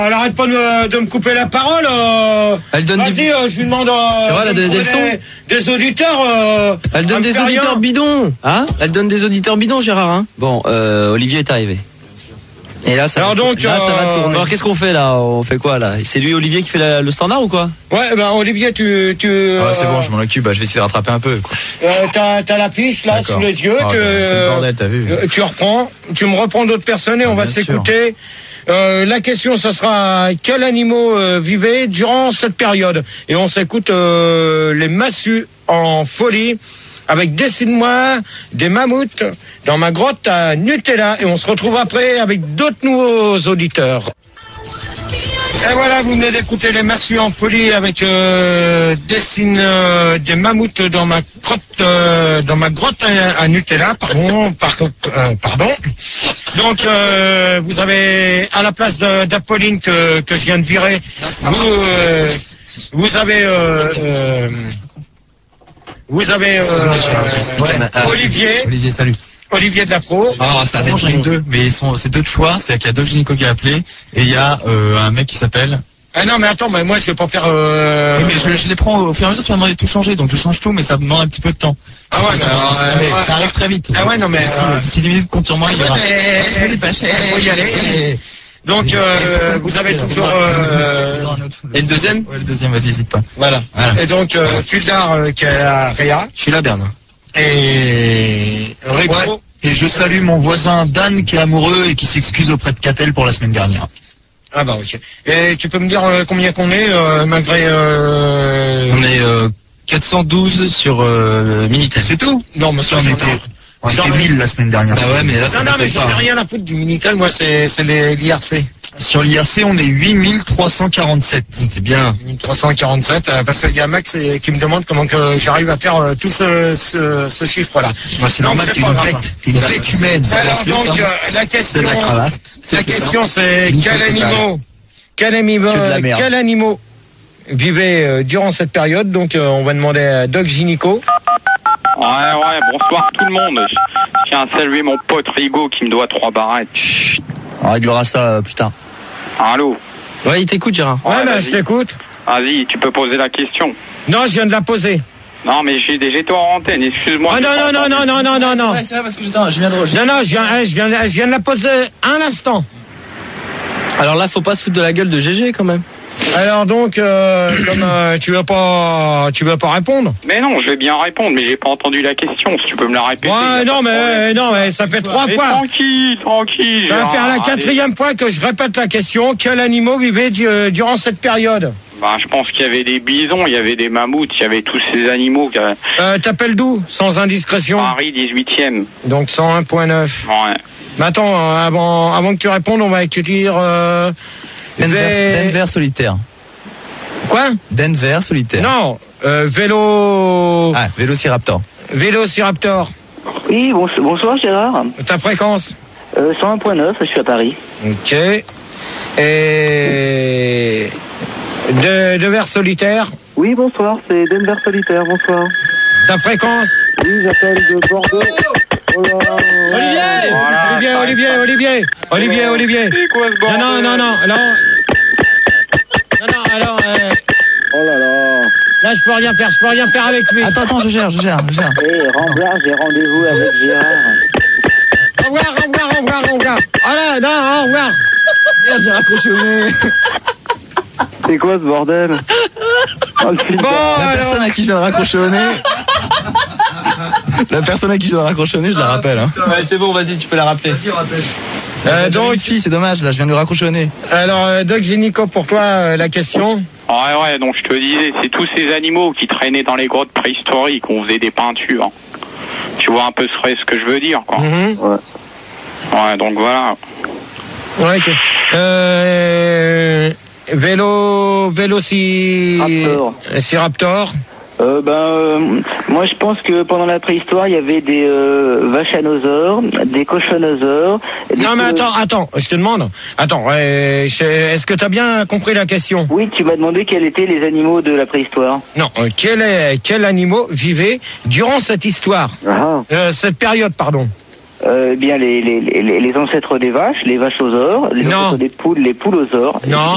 Elle arrête pas de me couper la parole. Elle donne Vas-y, je lui demande. C'est vrai, elle a donné des leçons. Des auditeurs. Elle donne des auditeurs bidons. Hein? Elle donne des auditeurs bidons, Gérard. Hein? Bon, Olivier est arrivé. Et là, ça va tourner. Alors, qu'est-ce qu'on fait là? On fait quoi là? C'est lui, Olivier, qui fait le standard ou quoi? Ouais, ben Olivier, tu. Ouais, c'est bon, je m'en occupe. Je vais essayer de rattraper un peu. Quoi. T'as la fiche là sous les yeux. C'est le bordel, t'as vu. Tu reprends. Tu me reprends d'autres personnes et on va s'écouter. La question, ça sera quels animaux vivaient durant cette période? Et on s'écoute les massues en folie avec Dessine-moi des mammouths dans ma grotte à Nutella. Et on se retrouve après avec d'autres nouveaux auditeurs. Et voilà, vous venez d'écouter les massues en folie avec Dessine des mammouths dans ma grotte à Nutella. Pardon. Donc vous avez à la place d'Apolline que je viens de virer, vous avez Olivier. Olivier, salut. Olivier de la Pro. Ah, ça va être deux, mais c'est deux de choix. C'est qu'il y a deux gynécos qui a appelé et il y a un mec qui s'appelle. Ah non, mais attends, mais moi je vais pas faire. Oui, mais je les prends au fur et à mesure. Tu m'as demandé de tout changer, donc je change tout, mais ça me demande un petit peu de temps. Ah ouais, ça arrive très vite. Ah ouais, non mais. Si 10 minutes comptent sur moi, il y aura. Faut y aller. Donc vous avez toujours. Et le deuxième? Ouais, le deuxième, vas-y, hésite pas. Voilà. Et donc Fuldar qui est à Réa. Je suis là, Berne. Et Rico. Ouais. Et je salue mon voisin Dan qui est amoureux et qui s'excuse auprès de Catel pour la semaine dernière. Ah bah ok. Et tu peux me dire combien qu'on est malgré On est 412 sur Minitel. C'est tout? Non, mais ça On était 1000 la semaine dernière. Bah ouais, mais là ça non, mais j'en ai rien à foutre du Minitel, moi c'est l'IRC. Sur l'IRC, on est 8347. C'est bien. 347, parce qu'il y a Max qui me demande comment que j'arrive à faire tout ce chiffre-là. Ouais, c'est normal, t'es une bête. T'es une bête humaine. Alors donc, la question, c'est quels animaux vivaient durant cette période. Donc, on va demander à Doc Gynéco. Ouais, bonsoir tout le monde. Je tiens à saluer mon pote Rigo qui me doit 3 barrettes. Chut, on réglera ça plus tard. Allô? Ouais, il t'écoute, Gérard. Ouais, bah, je t'écoute. Vas-y, tu peux poser la question. Non, je viens de la poser. Non, mais j'étais en antenne, excuse-moi. Ah non. C'est vrai, parce que je viens de rejeter. Non, je viens de la poser un instant. Alors là, faut pas se foutre de la gueule de GG quand même. Alors donc, comme tu veux pas répondre. Mais non, je vais bien répondre, mais j'ai pas entendu la question. Si tu peux me la répéter. Ouais, non, mais ça fait 3 fois. Tranquille. Ça va faire la 4e fois que je répète la question. Quels animaux vivaient durant cette période? Bah, je pense qu'il y avait des bisons, il y avait des mammouths, il y avait tous ces animaux. T'appelles d'où, sans indiscrétion? Paris 18e. Donc 101.9. Ouais. Mais attends, avant que tu répondes, on va écrire. Denver solitaire. Quoi? Denver solitaire. Non, vélo. Ah, Vélociraptor. Vélociraptor. Oui, bonsoir Gérard. Ta fréquence? 101.9, je suis à Paris. Ok. Et. De vers solitaire? Oui, bonsoir, c'est Denver solitaire, bonsoir. Ta fréquence? Oui, j'appelle de Bordeaux. Oh là, Olivier. C'est quoi ce bordel? Non, alors. Oh là là. Là, je peux rien faire avec lui. Attends, je gère. Ramblard, j'ai rendez-vous avec Gérard. Au revoir. Oh là, non, au revoir. Merde, j'ai raccroché au nez. C'est quoi ce bordel? Oh, La personne à qui je viens de raccrocher au nez. Je la rappelle. Hein. Ouais, c'est bon, vas-y, tu peux la rappeler. Vas-y, rappelle. Donc, une fille, c'est dommage, là, je viens de lui raccrocher au nez. Alors, Doc Gynéco, pour toi, la question? Ouais, donc je te disais, c'est tous ces animaux qui traînaient dans les grottes préhistoriques, on faisait des peintures. Tu vois un peu ce que je veux dire, quoi. Ouais, donc voilà. Ouais, ok. Vélociraptor. Moi je pense que pendant la préhistoire il y avait des vachanosaures, des cochonosaures. Non mais attends, je te demande. Est-ce que tu as bien compris la question? Oui, tu m'as demandé quels étaient les animaux de la préhistoire. Non, quels animaux vivaient durant cette histoire? Cette période, pardon. Bien les ancêtres des vaches, les vachosaures, les ancêtres des poules, les poulosaures. Non.